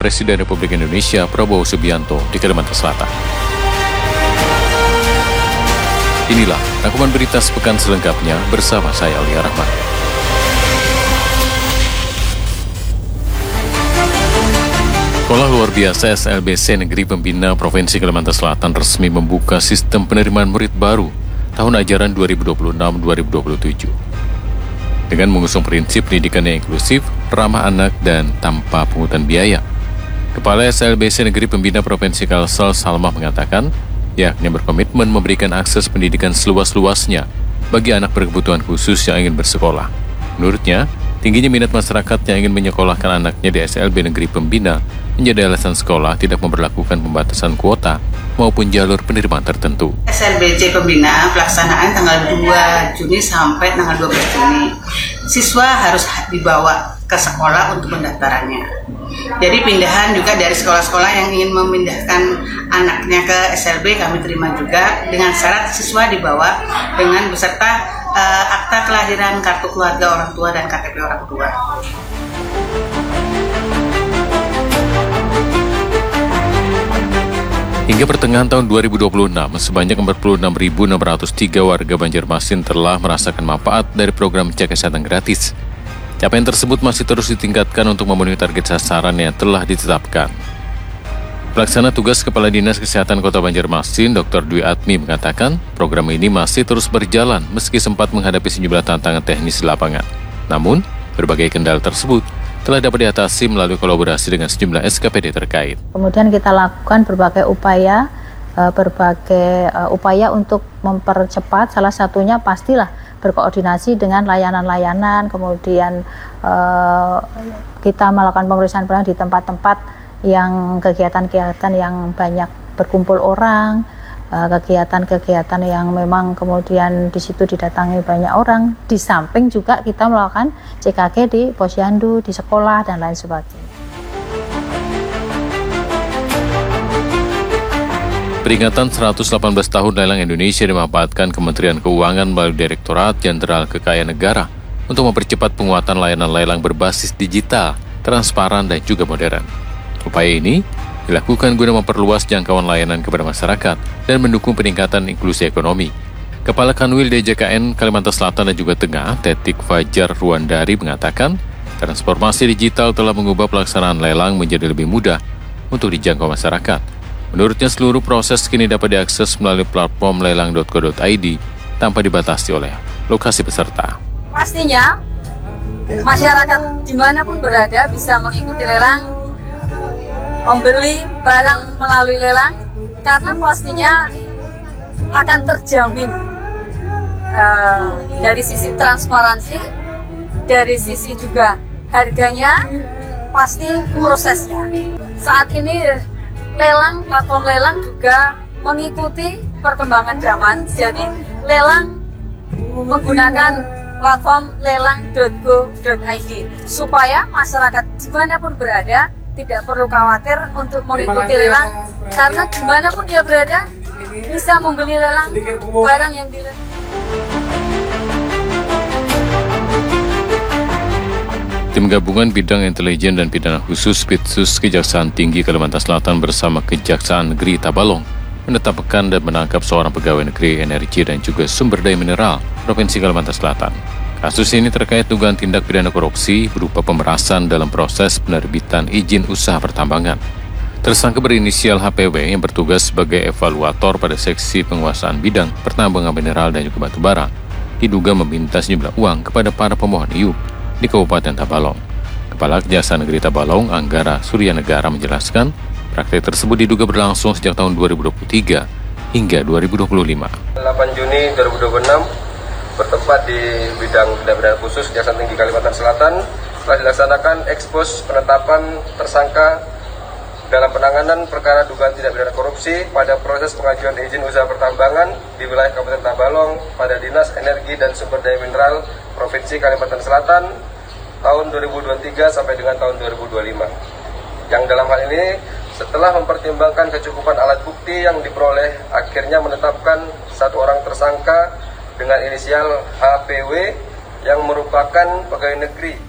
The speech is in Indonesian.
Presiden Republik Indonesia Prabowo Subianto di Kalimantan Selatan. Inilah rangkuman berita sepekan selengkapnya bersama saya Alia Rahman. Sekolah luar biasa SLBC Negeri Pembina Provinsi Kalimantan Selatan resmi membuka sistem penerimaan murid baru tahun ajaran 2026-2027. Dengan mengusung prinsip pendidikan yang inklusif, ramah anak, dan tanpa pungutan biaya. Kepala SLBC Negeri Pembina Provinsi Kalsel Salmah mengatakan, pihaknya berkomitmen memberikan akses pendidikan seluas-luasnya bagi anak berkebutuhan khusus yang ingin bersekolah. Menurutnya, tingginya minat masyarakat yang ingin menyekolahkan anaknya di SLB Negeri Pembina menjadi alasan sekolah tidak memberlakukan pembatasan kuota maupun jalur penerimaan tertentu. SLBC Pembina pelaksanaan tanggal 2 Juni sampai tanggal 12 Juni. Siswa harus dibawa ke sekolah untuk pendaftarannya. Jadi pindahan juga dari sekolah-sekolah yang ingin memindahkan anaknya ke SLB kami terima juga dengan syarat siswa dibawa dengan beserta akta kelahiran, kartu keluarga orang tua, dan KTP orang tua. Hingga pertengahan tahun 2026, sebanyak 46.603 warga Banjarmasin telah merasakan manfaat dari program cek kesehatan gratis. Capaian tersebut masih terus ditingkatkan untuk memenuhi target sasaran yang telah ditetapkan. Pelaksana tugas Kepala Dinas Kesehatan Kota Banjarmasin, Dr. Dwi Atmi mengatakan, program ini masih terus berjalan meski sempat menghadapi sejumlah tantangan teknis di lapangan. Namun, berbagai kendala tersebut telah dapat diatasi melalui kolaborasi dengan sejumlah SKPD terkait. Kemudian kita lakukan berbagai upaya untuk mempercepat, salah satunya pastilah berkoordinasi dengan layanan-layanan, kemudian kita melakukan pemeriksaan di tempat-tempat yang kegiatan-kegiatan yang banyak berkumpul orang, kegiatan-kegiatan yang memang kemudian di situ didatangi banyak orang. Di samping juga kita melakukan CKG di posyandu, di sekolah, dan lain sebagainya. Peringatan 118 tahun lelang Indonesia dimanfaatkan Kementerian Keuangan melalui Direktorat Jenderal Kekayaan Negara untuk mempercepat penguatan layanan lelang berbasis digital, transparan, dan juga modern. Upaya ini dilakukan guna memperluas jangkauan layanan kepada masyarakat dan mendukung peningkatan inklusi ekonomi. Kepala Kanwil DJKN Kalimantan Selatan dan juga Tengah, Tetik Fajar Ruandari mengatakan, transformasi digital telah mengubah pelaksanaan lelang menjadi lebih mudah untuk dijangkau masyarakat. Menurutnya, seluruh proses kini dapat diakses melalui platform lelang.co.id tanpa dibatasi oleh lokasi peserta. Pastinya, masyarakat dimanapun berada bisa mengikuti lelang, membeli barang melalui lelang, karena pastinya akan terjamin dari sisi transparansi, dari sisi juga harganya, pasti prosesnya. Saat ini lelang, platform lelang juga mengikuti perkembangan zaman, jadi lelang menggunakan platform lelang.go.id supaya masyarakat dimanapun berada tidak perlu khawatir untuk mengikuti lelang, karena dimanapun dia berada bisa membeli lelang barang yang dilelang. Tim Gabungan Bidang Intelijen dan Pidana Khusus Pitsus Kejaksaan Tinggi Kalimantan Selatan bersama Kejaksaan Negeri Tabalong menetapkan dan menangkap seorang pegawai negeri energi dan juga sumber daya mineral Provinsi Kalimantan Selatan. Kasus ini terkait dugaan tindak pidana korupsi berupa pemerasan dalam proses penerbitan izin usaha pertambangan. Tersangka berinisial HPW yang bertugas sebagai evaluator pada seksi penguasaan bidang pertambangan mineral dan juga batubara diduga meminta sejumlah uang kepada para pemohon IUP di Kabupaten Tabalong. Kepala Kejaksaan Negeri Tabalong, Anggara Suryanegara menjelaskan, praktik tersebut diduga berlangsung sejak tahun 2023 hingga 2025. 8 Juni 2026 bertempat di bidang tindak pidana khusus Kejaksaan Tinggi Kalimantan Selatan telah dilaksanakan ekspos penetapan tersangka dalam penanganan perkara dugaan tindak pidana korupsi pada proses pengajuan izin usaha pertambangan di wilayah Kabupaten Tabalong pada Dinas Energi dan Sumber Daya Mineral Provinsi Kalimantan Selatan tahun 2023 sampai dengan tahun 2025. Yang dalam hal ini setelah mempertimbangkan kecukupan alat bukti yang diperoleh, akhirnya menetapkan satu orang tersangka dengan inisial HPW yang merupakan pegawai negeri